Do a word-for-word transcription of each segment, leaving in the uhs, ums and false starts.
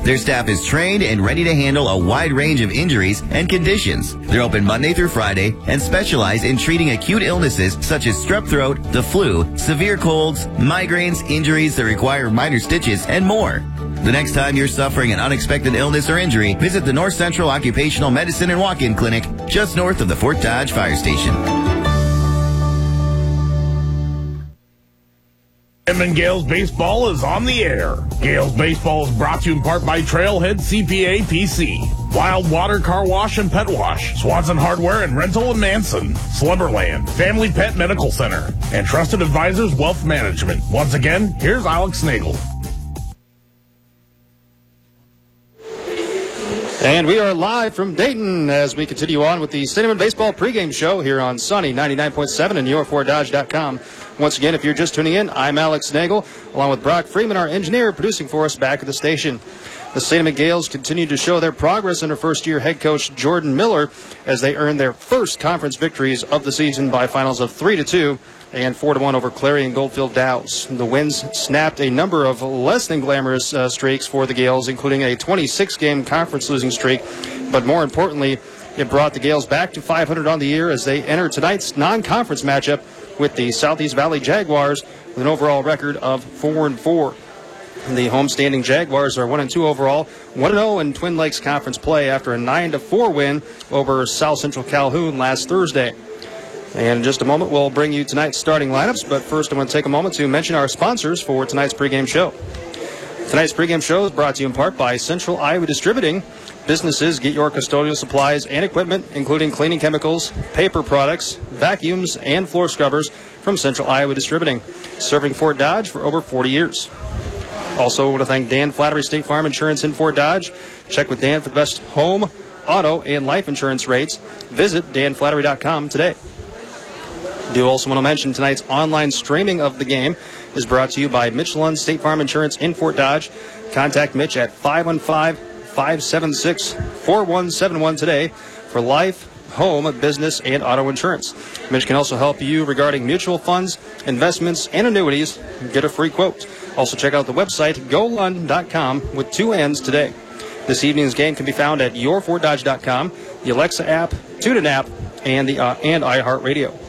Their staff is trained and ready to handle a wide range of injuries and conditions. They're open Monday through Friday and specialize in treating acute illnesses such as strep throat, the flu, severe colds, migraines, injuries that require minor stitches, and more. The next time you're suffering an unexpected illness or injury, visit the North Central Occupational Medicine and Walk-In Clinic just north of the Fort Dodge Fire Station. Edmond Gales Baseball is on the air. Gales Baseball is brought to you in part by Trailhead C P A P C, Wild Water Car Wash and Pet Wash, Swanson Hardware and Rental in Manson, Slumberland, Family Pet Medical Center, and Trusted Advisors Wealth Management. Once again, here's Alex Nagel. And we are live from Dayton as we continue on with the Cinnamon Baseball pregame show here on Sunny ninety-nine point seven and your ford dodge dot com. Once again, if you're just tuning in, I'm Alex Nagel, along with Brock Freeman, our engineer, producing for us back at the station. The Cinnamon Gales continue to show their progress under first-year head coach Jordan Miller as they earn their first conference victories of the season by finals of three to two and four to one over Clarion Goldfield Dows. The wins snapped a number of less than glamorous uh, streaks for the Gales, including a twenty-six game conference losing streak. But more importantly, it brought the Gales back to five hundred on the year as they enter tonight's non-conference matchup with the Southeast Valley Jaguars with an overall record of four and four. The homestanding Jaguars are one and two overall, one and oh in Twin Lakes Conference play after a nine to four win over South Central Calhoun last Thursday. And in just a moment, we'll bring you tonight's starting lineups. But first, I want to take a moment to mention our sponsors for tonight's pregame show. Tonight's pregame show is brought to you in part by Central Iowa Distributing. Businesses get your custodial supplies and equipment, including cleaning chemicals, paper products, vacuums, and floor scrubbers from Central Iowa Distributing, serving Fort Dodge for over forty years. Also, I want to thank Dan Flattery State Farm Insurance in Fort Dodge. Check with Dan for the best home, auto, and life insurance rates. Visit dan flattery dot com today. I do also want to mention tonight's online streaming of the game is brought to you by Mitch Lund State Farm Insurance in Fort Dodge. Contact Mitch at five one five, five seven six, four one seven one today for life, home, business, and auto insurance. Mitch can also help you regarding mutual funds, investments, and annuities. Get a free quote. Also check out the website go lund dot com with two N's today. This evening's game can be found at your fort dodge dot com, the Alexa app, TuneIn app, and the uh, and iHeartRadio.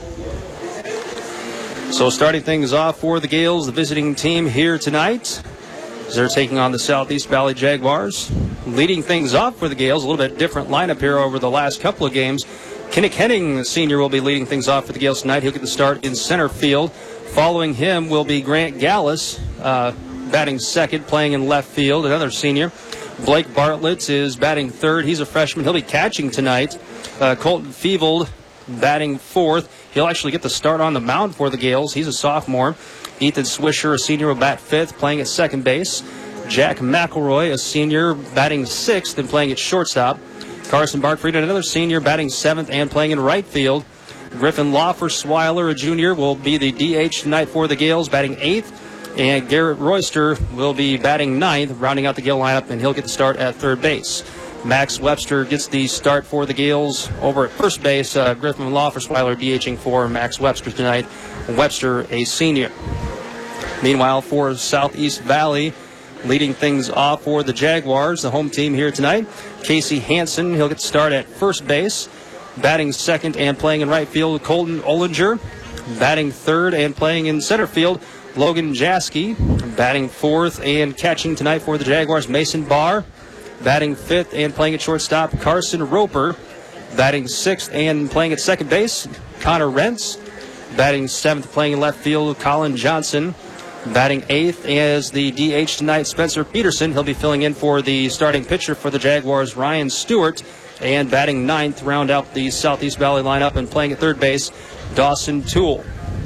So starting things off for the Gales, the visiting team here tonight, as they're taking on the Southeast Valley Jaguars. Leading things off for the Gales, a little bit different lineup here over the last couple of games. Kinnick Henning, the senior, will be leading things off for the Gales tonight. He'll get the start in center field. Following him will be Grant Gallus, uh, batting second, playing in left field, another senior. Blake Bartlett is batting third. He's a freshman. He'll be catching tonight. Uh, Colton Feevold batting fourth. He'll actually get the start on the mound for the Gales. He's a sophomore. Ethan Swisher, a senior, will bat fifth, playing at second base. Jack McElroy, a senior, batting sixth and playing at shortstop. Carson Barkfried, another senior, batting seventh and playing in right field. Griffin Lawfer-Swiler, a junior, will be the D H tonight for the Gales, batting eighth. And Garrett Royster will be batting ninth, rounding out the Gale lineup, and he'll get the start at third base. Max Webster gets the start for the Gales over at first base. Uh, Griffin Lawfer-Swiler DHing for Max Webster tonight. Webster, a senior. Meanwhile, for Southeast Valley, leading things off for the Jaguars, the home team here tonight, Casey Hansen, he'll get the start at first base. Batting second and playing in right field, Colton Ollinger. Batting third and playing in center field, Logan Jaski. Batting fourth and catching tonight for the Jaguars, Mason Barr. Batting fifth and playing at shortstop, Carson Roper. Batting sixth and playing at second base, Connor Rentz. Batting seventh, playing in left field, Colin Johnson. Batting eighth as the D H tonight, Spencer Peterson. He'll be filling in for the starting pitcher for the Jaguars, Ryan Stewart. And batting ninth, round out the Southeast Valley lineup and playing at third base, Dawson Toole.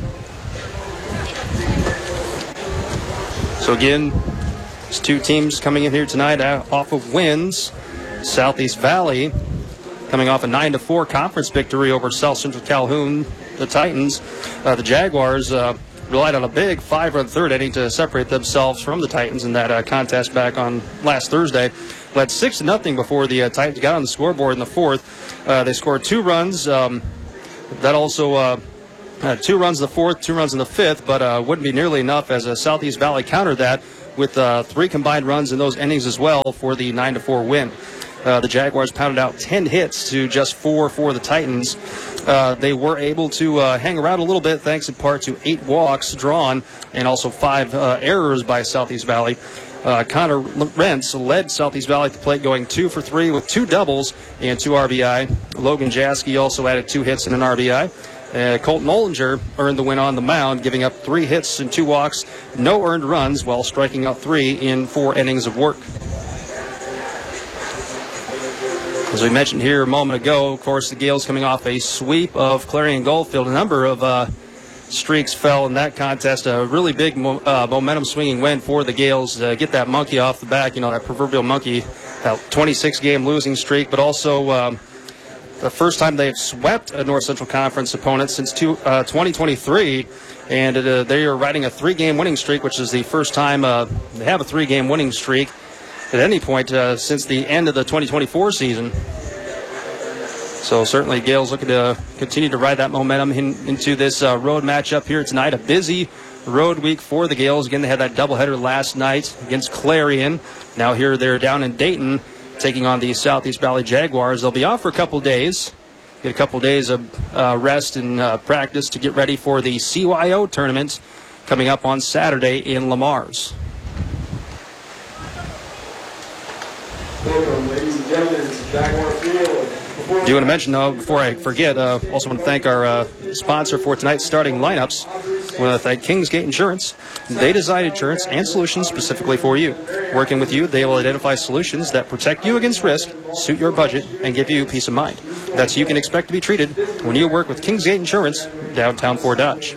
So again, there's two teams coming in here tonight off of wins. Southeast Valley coming off a nine to four conference victory over South Central Calhoun, the Titans. Uh, the Jaguars uh, relied on a big five-run third inning to separate themselves from the Titans in that uh, contest back on last Thursday. Led six to nothing before the uh, Titans got on the scoreboard in the fourth. Uh, they scored two runs. Um, that also uh, uh, two runs in the fourth, two runs in the fifth, but uh, wouldn't be nearly enough as uh, Southeast Valley countered that with uh, three combined runs in those innings as well for the nine to four win. Uh, the Jaguars pounded out ten hits to just four for the Titans. Uh, they were able to uh, hang around a little bit thanks in part to eight walks drawn and also five uh, errors by Southeast Valley. Uh, Connor Rentz led Southeast Valley at the plate, going two for three with two doubles and two R B I. Logan Jaskey also added two hits and an R B I. Uh, Colton Ollinger earned the win on the mound, giving up three hits and two walks, no earned runs, while striking out three in four innings of work. As we mentioned here a moment ago, of course, the Gales coming off a sweep of Clarion Goldfield. A number of uh, streaks fell in that contest. A really big mo- uh, momentum-swinging win for the Gales. Uh, get that monkey off the back, you know, that proverbial monkey, that twenty-six game losing streak, but also um, the first time they've swept a North Central Conference opponent since two, uh, twenty twenty-three, and uh, they are riding a three-game winning streak, which is the first time uh, they have a three-game winning streak at any point uh, since the end of the twenty twenty-four season. So certainly Gales looking to continue to ride that momentum in, into this uh, road matchup here tonight. A busy road week for the Gales. Again, they had that doubleheader last night against Clarion. Now here they're down in Dayton taking on the Southeast Valley Jaguars. They'll be off for a couple days. Get a couple days of uh, rest and uh, practice to get ready for the C Y O tournament coming up on Saturday in Lamars. Welcome, ladies and gentlemen, to Jaguar Field. I do want to mention, though, before I forget, uh, also want to thank our uh, sponsor for tonight's starting lineups. I want to thank Kingsgate Insurance. They design insurance and solutions specifically for you. Working with you, they will identify solutions that protect you against risk, suit your budget, and give you peace of mind. That's how you can expect to be treated when you work with Kingsgate Insurance, downtown Fort Dodge.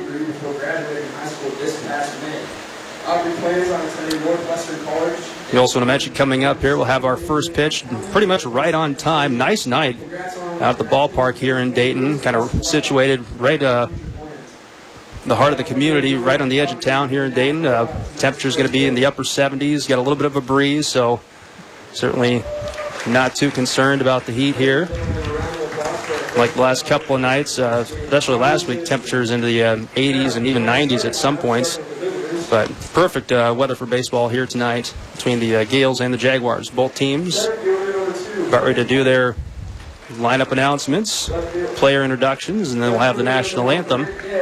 Aubrey plans on attending Northwestern College. We also want to mention coming up here, we'll have our first pitch pretty much right on time. Nice night out at the ballpark here in Dayton, kind of situated right uh, in the heart of the community, right on the edge of town here in Dayton. Uh, temperature is going to be in the upper seventies, got a little bit of a breeze, so certainly not too concerned about the heat here. Like the last couple of nights, uh, especially last week, temperatures into the um, eighties and even nineties at some points. But perfect uh, weather for baseball here tonight between the uh, Gales and the Jaguars. Both teams about ready to do their lineup announcements, player introductions, and then we'll have the national anthem.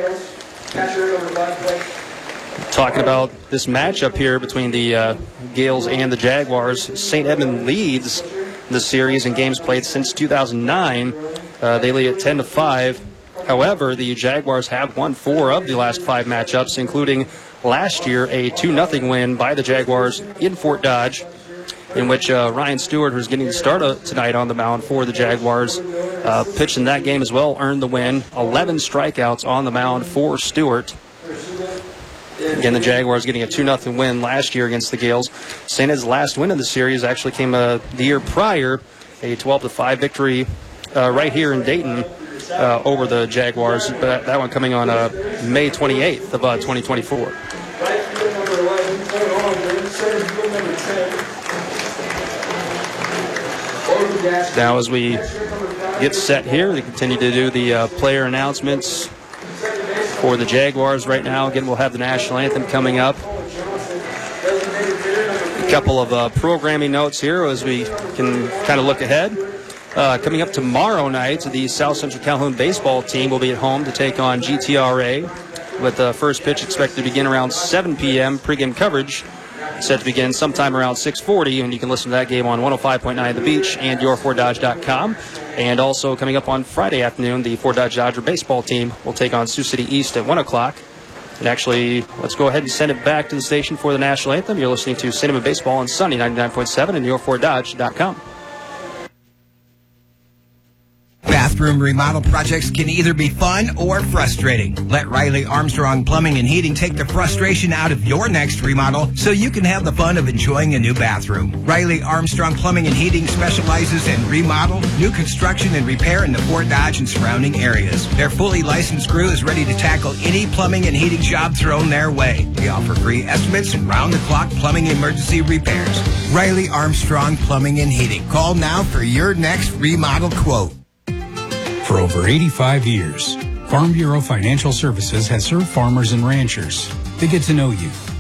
Talking about this matchup here between the uh, Gales and the Jaguars, Saint Edmund leads the series in games played since two thousand nine. Uh, they lead at ten to five. However, the Jaguars have won four of the last five matchups, including last year a two nothing win by the Jaguars in Fort Dodge, in which uh, Ryan Stewart, who's getting the start uh, tonight on the mound for the Jaguars, uh, pitched in that game as well, earned the win. eleven strikeouts on the mound for Stewart. Again, the Jaguars getting a two nothing win last year against the Gales. Saint Ed's last win of the series actually came uh, the year prior, a twelve to five victory uh, right here in Dayton uh, over the Jaguars. But that one coming on uh, May twenty-eighth of uh, twenty twenty-four. Now as we get set here, they continue to do the uh, player announcements for the Jaguars right now. Again, we'll have the national anthem coming up. A couple of uh, programming notes here as we can kind of look ahead. Uh, coming up tomorrow night, the South Central Calhoun baseball team will be at home to take on G T R A, with the first pitch expected to begin around seven p.m. Pre-game coverage set to begin sometime around six forty, and you can listen to that game on one oh five point nine The Beach and your fort dodge dot com. And also coming up on Friday afternoon, the Fort Dodge Dodger baseball team will take on Sioux City East at one o'clock. And actually, let's go ahead and send it back to the station for the national anthem. You're listening to Cinema Baseball on Sunny ninety-nine point seven and your fort dodge dot com. Bathroom remodel projects can either be fun or frustrating. Let Riley Armstrong Plumbing and Heating take the frustration out of your next remodel so you can have the fun of enjoying a new bathroom. Riley Armstrong Plumbing and Heating specializes in remodel, new construction, and repair in the Fort Dodge and surrounding areas. Their fully licensed crew is ready to tackle any plumbing and heating job thrown their way. They offer free estimates and round-the-clock plumbing emergency repairs. Riley Armstrong Plumbing and Heating. Call now for your next remodel quote. For over eighty-five years, Farm Bureau Financial Services has served farmers and ranchers. They get to know you.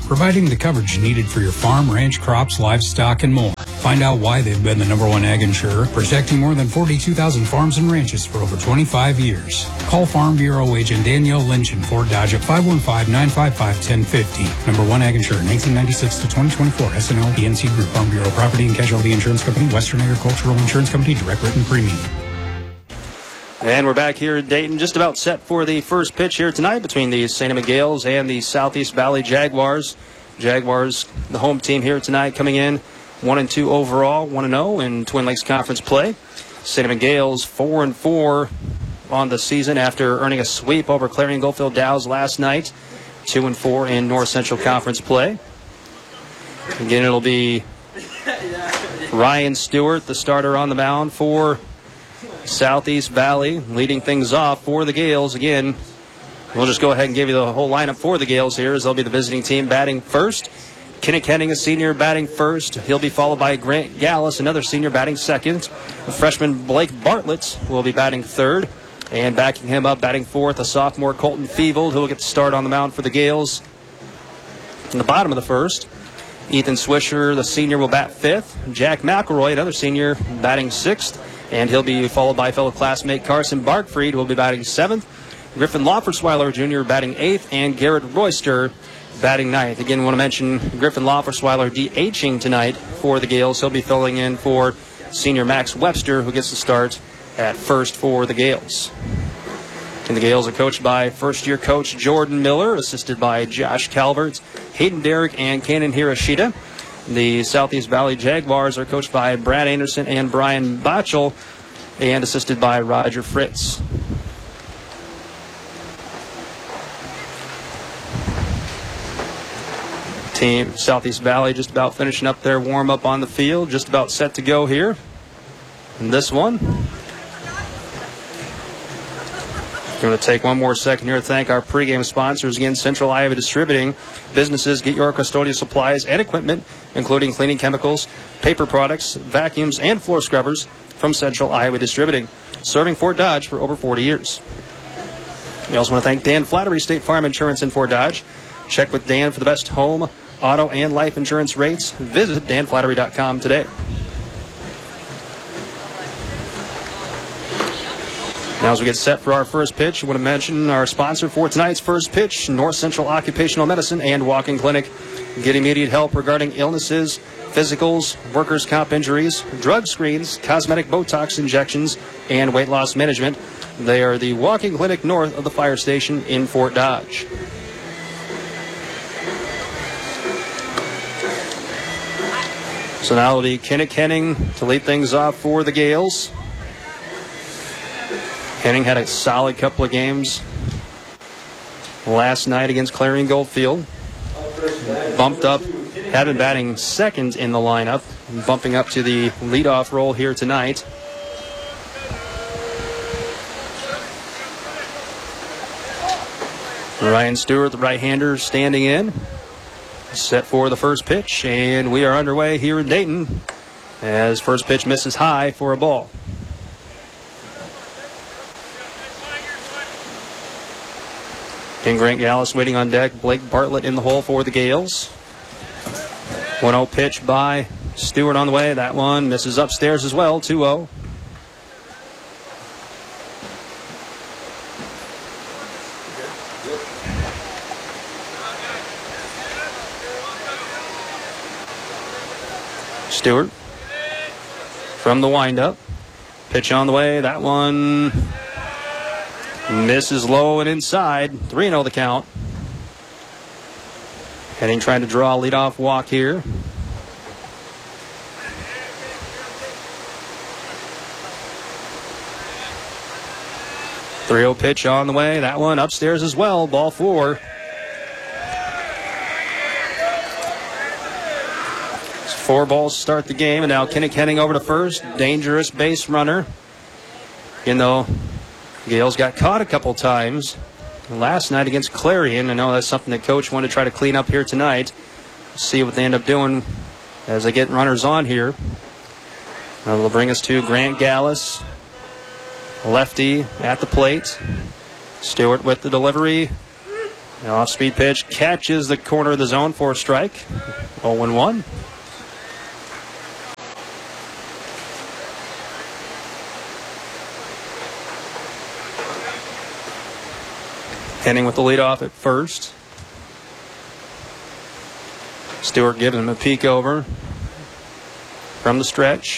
providing the coverage needed for your farm, ranch, crops, livestock, and more. Find out why they've been the number one ag insurer, protecting more than forty-two thousand farms and ranches for over twenty-five years. Call Farm Bureau agent Danielle Lynch in Fort Dodge at five one five, nine five five, one zero five zero. Number one ag insurer, nineteen ninety-six to twenty twenty-four. S N L, E N C Group, Farm Bureau Property and Casualty Insurance Company, Western Agricultural Insurance Company, direct written premium. And we're back here in Dayton, just about set for the first pitch here tonight between the Saint Amand Gales and the Southeast Valley Jaguars. Jaguars, the home team here tonight, coming in one and two overall, one and zero in Twin Lakes Conference play. Saint Amand Gales four and four on the season after earning a sweep over Clarion Goldfield Dows last night. Two and four in North Central Conference play. Again, it'll be Ryan Stewart, the starter on the mound for Southeast Valley, leading things off for the Gales. Again, we'll just go ahead and give you the whole lineup for the Gales here, as they'll be the visiting team batting first. Kinnick Henning, a senior, batting first. He'll be followed by Grant Gallus, another senior, batting second. The freshman Blake Bartlett will be batting third. And backing him up, batting fourth, a sophomore Colton Feevold, who will get the start on the mound for the Gales in the bottom of the first. Ethan Swisher, the senior, will bat fifth. Jack McElroy, another senior, batting sixth. And he'll be followed by fellow classmate Carson Barkfried, who will be batting seventh. Griffin Loffersweiler Junior batting eighth. And Garrett Royster batting ninth. Again, I want to mention Griffin Loffersweiler DHing tonight for the Gales. He'll be filling in for senior Max Webster, who gets the start at first for the Gales. And the Gales are coached by first-year coach Jordan Miller, assisted by Josh Calvert, Hayden Derrick, and Kanan Hiroshita. The Southeast Valley Jaguars are coached by Brad Anderson and Brian Botchel, and assisted by Roger Fritz. Team Southeast Valley just about finishing up their warm-up on the field, just about set to go here in this one. I'm going to take one more second here to thank our pregame sponsors. Again, Central Iowa Distributing. Businesses, get your custodial supplies and equipment, including cleaning chemicals, paper products, vacuums, and floor scrubbers from Central Iowa Distributing, serving Fort Dodge for over forty years. We also want to thank Dan Flattery, State Farm Insurance in Fort Dodge. Check with Dan for the best home, auto, and life insurance rates. Visit dan flattery dot com today. Now, as we get set for our first pitch, I want to mention our sponsor for tonight's first pitch, North Central Occupational Medicine and Walk-In Clinic. Get immediate help regarding illnesses, physicals, workers' comp injuries, drug screens, cosmetic Botox injections, and weight loss management. They are the Walk-In Clinic north of the fire station in Fort Dodge. So now it'll be Kinnick Henning to lead things off for the Gales. Henning had a solid couple of games last night against Clarion Goldfield. Bumped up, had been batting second in the lineup, bumping up to the leadoff role here tonight. Ryan Stewart, the right-hander, standing in. Set for the first pitch, and we are underway here in Dayton as first pitch misses high for a ball. And Grant Gallus waiting on deck. Blake Bartlett in the hole for the Gales. one oh pitch by Stewart on the way. That one misses upstairs as well, two oh. Stewart from the windup. Pitch on the way. That one misses low and inside. three oh the count. Henning trying to draw a leadoff walk here. three oh pitch on the way. That one upstairs as well. Ball four. Four balls to start the game, and now Kinnick Henning over to first. Dangerous base runner. You know, Gales got caught a couple times last night against Clarion. I know that's something that Coach wanted to try to clean up here tonight. See what they end up doing as they get runners on here. Now they'll bring us to Grant Gallus, lefty at the plate. Stewart with the delivery. The off-speed pitch catches the corner of the zone for a strike. oh and one. Henning with the lead off at first. Stewart giving him a peek over from the stretch.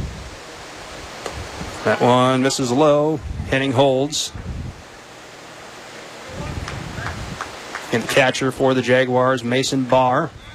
That one misses low. Henning holds. And the catcher for the Jaguars, Mason Barr.